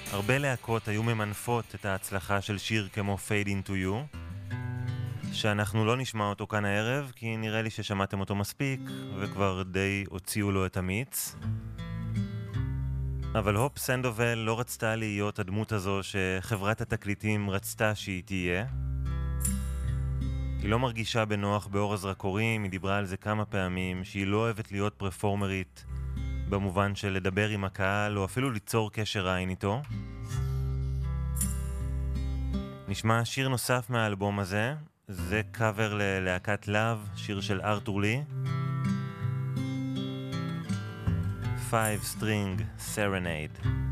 הרבה להקות היו ממנפות את ההצלחה של שיר כמו Fade Into You, שאנחנו לא נשמע אותו כאן הערב, כי נראה לי ששמעתם אותו מספיק, וכבר די הוציאו לו את המיץ. אבל הופ סנדובל לא רצתה להיות הדמות הזו שחברת התקליטים רצתה שהיא תהיה. היא לא מרגישה בנוח באור הזרקורים, היא דיברה על זה כמה פעמים, שהיא לא אוהבת להיות פרפורמרית, במובן של לדבר עם הקהל, או אפילו ליצור קשר עין איתו. נשמע שיר נוסף מהאלבום הזה, זה קאבר ללהקת לאב, שיר של ארתור לי. 5 String Serenade.